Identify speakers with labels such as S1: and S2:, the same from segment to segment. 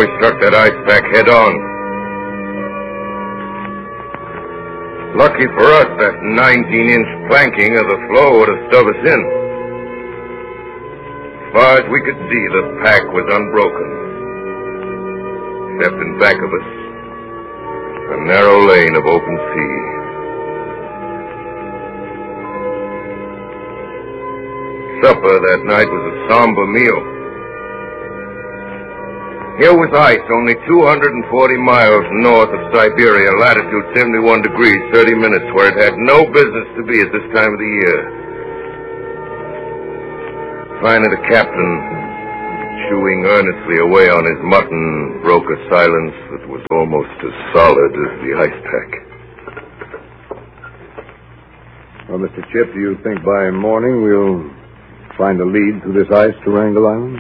S1: we struck that ice pack head on. Lucky for us, that 19-inch planking of the floe would have stove us in. As far as we could see, the pack was unbroken. Except in back of us, a narrow lane of open sea. Supper that night was a somber meal. Here was ice only 240 miles north of Siberia, latitude 71 degrees, 30 minutes, where it had no business to be at this time of the year. Finally, the captain, chewing earnestly away on his mutton, broke a silence that was almost as solid as the ice pack.
S2: Well, Mr. Chip, do you think by morning we'll find a lead through this ice to Wrangel Island?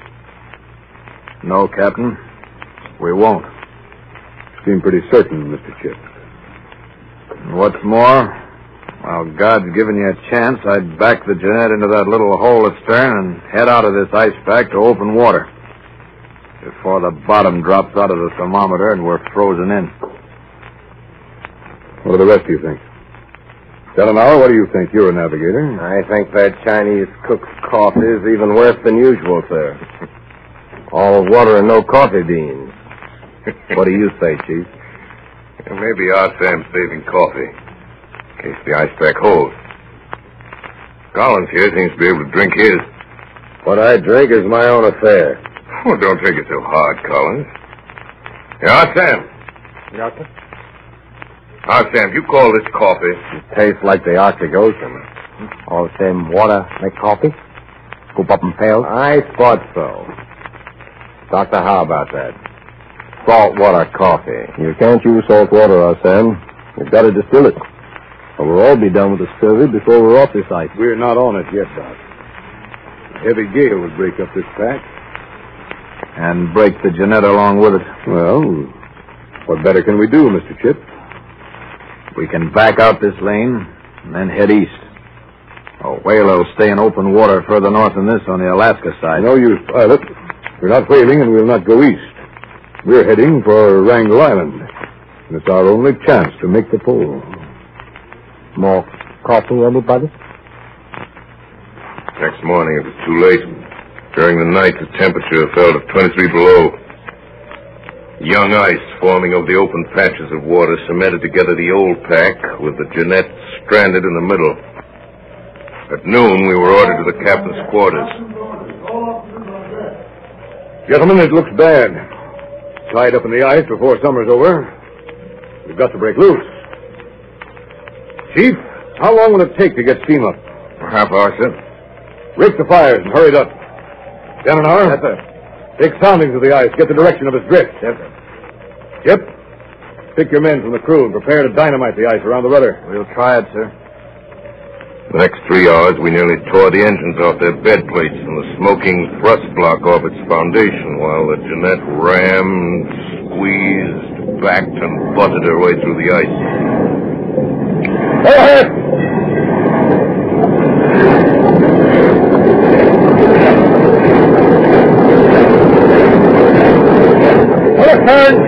S3: No, Captain. We won't.
S2: Seem pretty certain, Mr. Chip.
S3: And what's more, while God's given you a chance, I'd back the Jeanette into that little hole astern and head out of this ice pack to open water before the bottom drops out of the thermometer and we're frozen in.
S2: What do the rest of you think? Delanow, what do you think? You're a navigator.
S4: I think that Chinese cook's coffee is even worse than usual, sir. All water and no coffee beans. What do you say, Chief?
S1: Maybe our Sam's saving coffee, in case the ice pack holds. Collins here seems to be able to drink his.
S4: What I drink is my own affair.
S1: Oh, don't take it so hard, Collins. Yeah, Sam.
S4: Yes, sir?
S1: Sam, you call this coffee?
S4: It tastes like the Arctic Ocean. All the same water make coffee? Scoop up and pails? I thought so. Doctor, how about that? Saltwater coffee. You can't use salt water, Sam. You've got to distill it. Or we'll all be done with the scurvy before we're off this ice.
S2: We're not on it yet, Doc. A heavy gale would break up this pack.
S3: And break the Jeanette along with it.
S2: Well, what better can we do, Mr. Chip?
S3: We can back out this lane and then head east. A whaler will stay in open water further north than this on the Alaska side.
S2: No use, pilot. We're not whaling and we'll not go east. We're heading for Wrangel Island. And it's our only chance to make the pole.
S4: More coffee, anybody?
S1: Next morning, it was too late. During the night, the temperature fell to 23 below. Young ice forming over the open patches of water cemented together the old pack with the Jeanette stranded in the middle. At noon, we were ordered to the captain's quarters.
S2: Gentlemen, it looks bad. Tied up in the ice before summer's over. We've got to break loose. Chief, how long will it take to get steam up?
S1: A half hour, sir.
S2: Rake the fires and hurry it up. Danenauer?
S4: Yes, sir.
S2: Take soundings of the ice. Get the direction of its drift.
S4: Yes, sir.
S2: Chip, pick your men from the crew and prepare to dynamite the ice around the rudder.
S3: We'll try it, sir.
S1: The next 3 hours, we nearly tore the engines off their bed plates and the smoking thrust block off its foundation while the Jeanette rammed, squeezed, backed, and butted her way through the ice.
S2: Go ahead! Turn!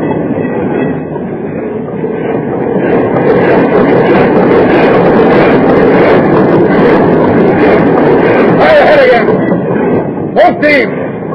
S2: Fire ahead again! Full steam!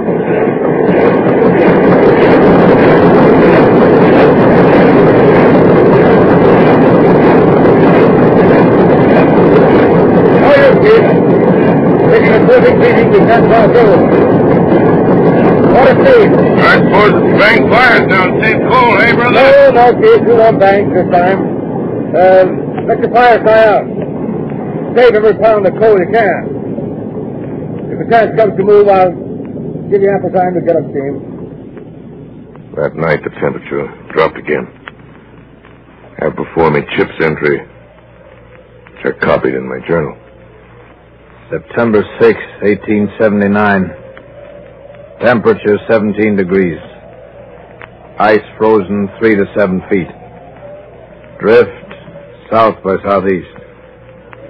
S2: How are you, Chief? Taking a terrific beating to San Francisco. What a speed!
S1: I suppose it's bang fires down St. Cole, eh, brother?
S2: No, Chief. You don't bang this time. Let your fire die out. Save every pound of coal you can. If the chance comes to move, I'll give you ample time to get up steam.
S1: That night, the temperature dropped again. I have before me Chip's entry, which I copied in my journal.
S3: September 6, 1879. Temperature 17 degrees. Ice frozen 3 to 7 feet. Drift south by southeast.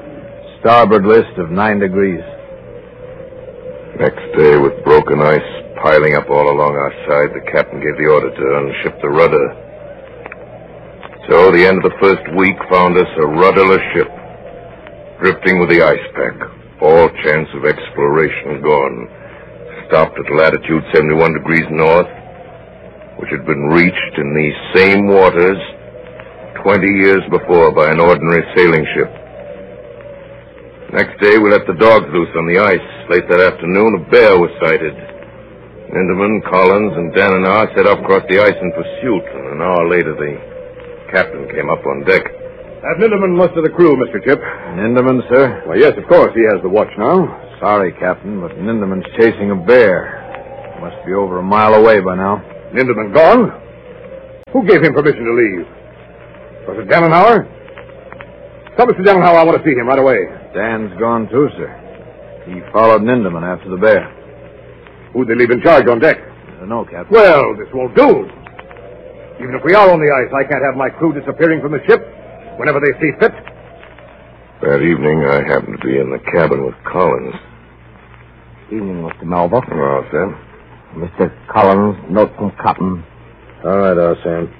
S3: Starboard list of 9 degrees.
S1: Next day, with broken ice piling up all along our side, the captain gave the order to unship the rudder. So the end of the first week found us a rudderless ship, drifting with the ice pack, all chance of exploration gone. Stopped at latitude 71 degrees north, which had been reached in these same waters 20 years before by an ordinary sailing ship. Next day, we let the dogs loose on the ice. Late that afternoon, a bear was sighted. Ninderman, Collins, and Dananar set off across the ice in pursuit, and an hour later, the captain came up on deck.
S2: Have Ninderman most of the crew, Mr. Chip?
S3: Ninderman, sir?
S2: Well, yes, of course. He has the watch now.
S3: Sorry, Captain, but Ninderman's chasing a bear. Must be over a mile away by now.
S2: Ninderman gone? Who gave him permission to leave? Was it Dannenhauer? Tell Mr. Dannenhauer I want to see him right away.
S3: Dan's gone too, sir. He followed Ninderman after the bear.
S2: Who'd they leave in charge on deck?
S3: I don't know, Captain.
S2: Well, this won't do. Even if we are on the ice, I can't have my crew disappearing from the ship whenever they see fit.
S1: That evening, I happened to be in the cabin with Collins.
S4: Evening, Mr. Melba.
S1: Oh, Sam.
S4: Mr. Collins, note from Cotton.
S3: All right, Sam.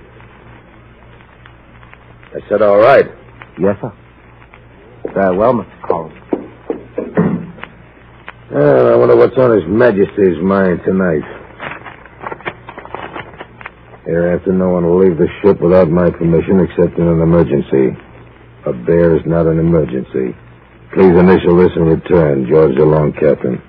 S3: I said all right.
S4: Yes, sir. Very well, Mr. Collins.
S3: Well, I wonder what's on His Majesty's mind tonight. Hereafter, no one will leave the ship without my permission except in an emergency. A bear is not an emergency. Please initial this and return. George DeLong, Captain.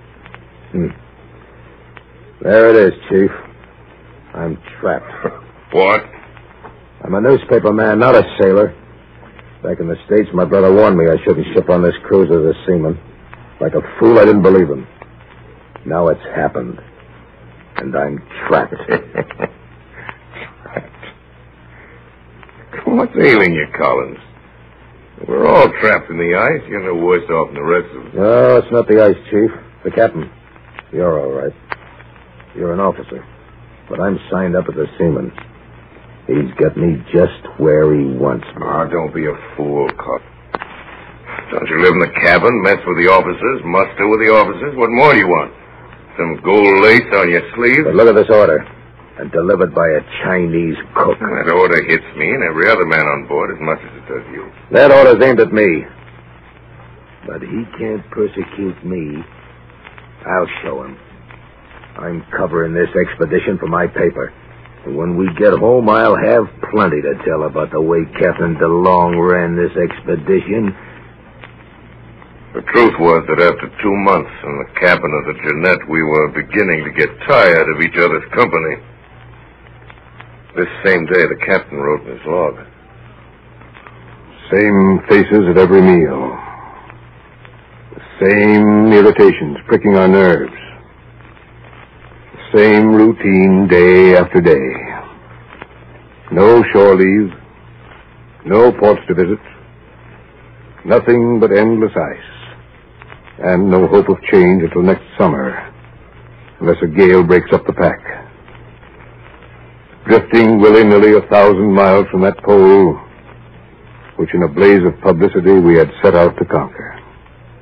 S3: There it is, Chief. I'm trapped.
S1: What?
S3: I'm a newspaper man, not a sailor. Back in the States, my brother warned me I shouldn't ship on this cruise as a seaman. Like a fool, I didn't believe him. Now it's happened. And I'm trapped.
S1: What's ailing you, Collins? We're all trapped in the ice. You're no worse off than the rest of us.
S3: No, it's not the ice, Chief. The captain. You're all right. You're an officer. But I'm signed up as a seaman. He's got me just where he wants me.
S1: Oh, don't be a fool, Collins. Don't you live in the cabin, mess with the officers, muster with the officers? What more do you want? Some gold lace on your sleeve?
S3: But look at this order. And delivered by a Chinese cook.
S1: That order hits me and every other man on board as much as it does you.
S3: That order's aimed at me. But he can't persecute me. I'll show him. I'm covering this expedition for my paper. And when we get home, I'll have plenty to tell about the way Captain DeLong ran this expedition.
S1: The truth was that after 2 months in the cabin of the Jeanette, we were beginning to get tired of each other's company. This same day, the captain wrote in his log.
S2: Same faces at every meal. The same irritations pricking our nerves. The same routine day after day. No shore leave. No ports to visit. Nothing but endless ice. And no hope of change until next summer, unless a gale breaks up the pack. Drifting willy-nilly 1,000 miles from that pole, which in a blaze of publicity we had set out to conquer.